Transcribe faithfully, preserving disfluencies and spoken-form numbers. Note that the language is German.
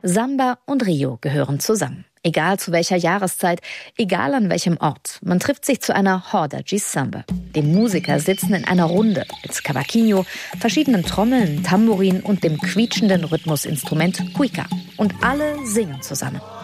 Samba und Rio gehören zusammen. Egal zu welcher Jahreszeit, egal an welchem Ort. Man trifft sich zu einer Roda de Samba. Die Musiker sitzen in einer Runde mit Cavaquinho, verschiedenen Trommeln, Tambourin und dem quietschenden Rhythmusinstrument Cuica. Und alle singen zusammen.